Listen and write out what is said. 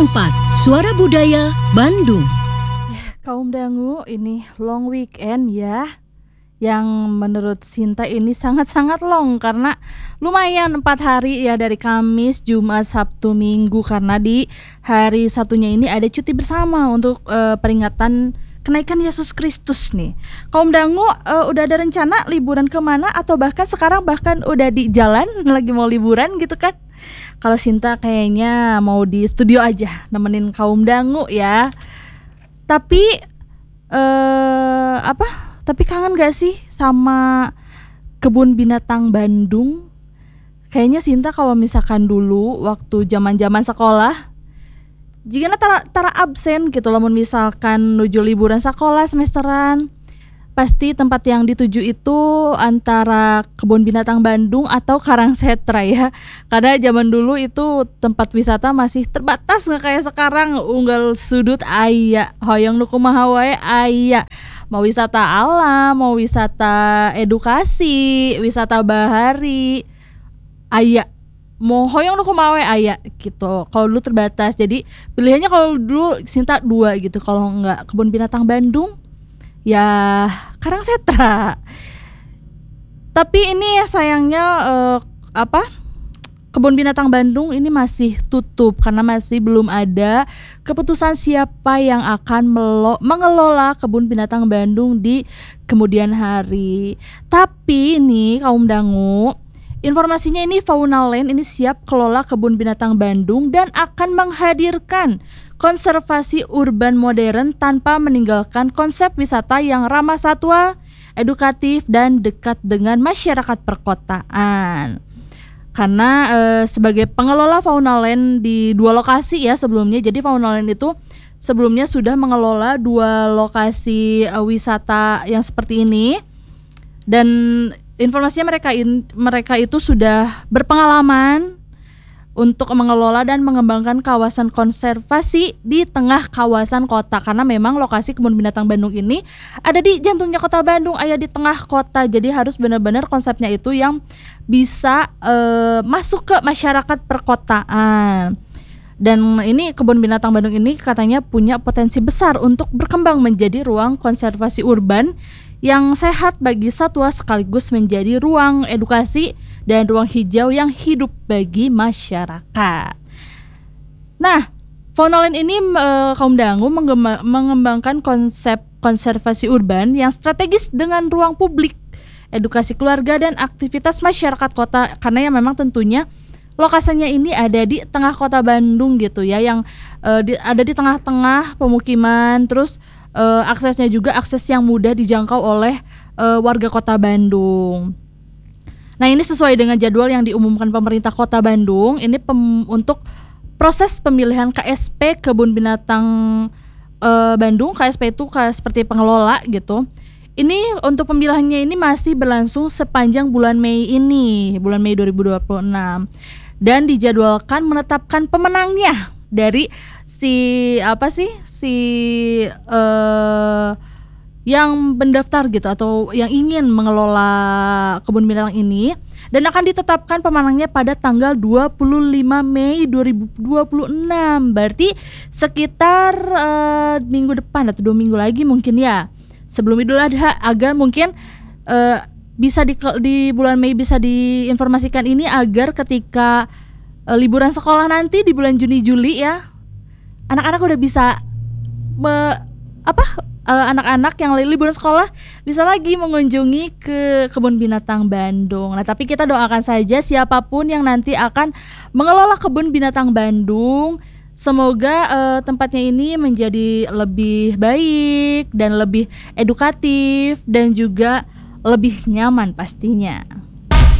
Suara Budaya Bandung. Kaum dangu, ini long weekend ya. Yang menurut Sinta ini sangat-sangat long karena lumayan 4 hari ya, dari Kamis, Jumat, Sabtu, Minggu. Karena di hari Sabtunya ini ada cuti bersama untuk peringatan kenaikan Yesus Kristus nih. Kaum dangu udah ada rencana liburan kemana atau bahkan sekarang udah di jalan lagi mau liburan gitu kan? Kalau Sinta kayaknya mau di studio aja nemenin kaum dangu ya. Tapi Tapi kangen gak sih sama kebun binatang Bandung? Kayaknya Sinta kalau misalkan dulu waktu zaman-zaman sekolah, jika tara absen gitu loh, misalkan nuju liburan sekolah semesteran, pasti tempat yang dituju itu antara kebun binatang Bandung atau Karangsetra ya. Karena zaman dulu itu tempat wisata masih terbatas, nggak kayak sekarang unggal sudut aya, hoyong nu kumaha wae aya. Mau wisata alam, mau wisata edukasi, wisata bahari, aya. Mau hoyong nu kumaha wae aya gitu. Kalau dulu terbatas. Jadi pilihannya kalau dulu Sinta 2 gitu. Kalau enggak kebun binatang Bandung, ya Karangsetra. Tapi ini sayangnya kebun binatang Bandung ini masih tutup karena masih belum ada keputusan siapa yang akan mengelola kebun binatang Bandung di kemudian hari. Tapi ini kaum dangu, informasinya ini Faunaland ini siap kelola kebun binatang Bandung dan akan menghadirkan konservasi urban modern tanpa meninggalkan konsep wisata yang ramah satwa, edukatif, dan dekat dengan masyarakat perkotaan. Karena sebagai pengelola Faunaland di 2 lokasi ya sebelumnya. Jadi Faunaland itu sebelumnya sudah mengelola 2 lokasi wisata yang seperti ini. Dan informasinya mereka itu sudah berpengalaman untuk mengelola dan mengembangkan kawasan konservasi di tengah kawasan kota. Karena memang lokasi kebun binatang Bandung ini ada di jantungnya kota Bandung, ada di tengah kota. Jadi harus benar-benar konsepnya itu yang bisa masuk ke masyarakat perkotaan. Dan ini kebun binatang Bandung ini katanya punya potensi besar untuk berkembang menjadi ruang konservasi urban yang sehat bagi satwa sekaligus menjadi ruang edukasi dan ruang hijau yang hidup bagi masyarakat. Nah, Faunaland ini kaum dangu mengembangkan konsep konservasi urban yang strategis dengan ruang publik, edukasi keluarga, dan aktivitas masyarakat kota. Karena ya memang tentunya lokasinya ini ada di tengah kota Bandung gitu ya, yang ada di tengah-tengah pemukiman. Terus aksesnya juga akses yang mudah dijangkau oleh warga kota Bandung. Nah, ini sesuai dengan jadwal yang diumumkan pemerintah kota Bandung. Ini untuk proses pemilihan KSP Kebun Binatang Bandung. KSP itu seperti pengelola gitu. Ini untuk pemilihannya ini masih berlangsung sepanjang bulan Mei ini, bulan Mei 2026. Dan dijadwalkan menetapkan pemenangnya dari yang mendaftar gitu atau yang ingin mengelola kebun binatang ini, dan akan ditetapkan pemenangnya pada tanggal 25 Mei 2026. Berarti sekitar minggu depan atau 2 minggu lagi mungkin ya, sebelum Idul Adha, agar mungkin bisa di bulan Mei bisa diinformasikan ini, agar ketika liburan sekolah nanti di bulan Juni-Juli ya, anak-anak udah bisa anak-anak yang liburan sekolah bisa lagi mengunjungi ke kebun binatang Bandung. Nah, tapi kita doakan saja siapapun yang nanti akan mengelola kebun binatang Bandung, semoga tempatnya ini menjadi lebih baik dan lebih edukatif dan juga lebih nyaman pastinya.